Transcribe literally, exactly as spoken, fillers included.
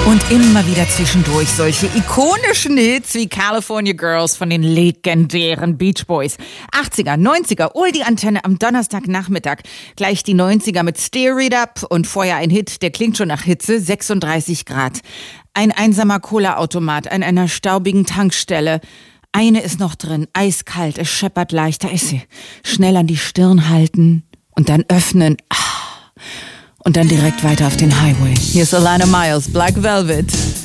Und immer wieder zwischendurch solche ikonischen Hits wie California Girls von den legendären Beach Boys. achtziger, neunziger, Oldie-Antenne am Donnerstagnachmittag. Gleich die neunziger mit Steer It Up und vorher ein Hit, der klingt schon nach Hitze, sechsunddreißig Grad. Ein einsamer Cola-Automat an einer staubigen Tankstelle. Eine ist noch drin, eiskalt, es scheppert leicht, da ist sie. Schnell an die Stirn halten und dann öffnen. Ah. Und dann direkt weiter auf den Highway. Hier ist Alana Miles, Black Velvet.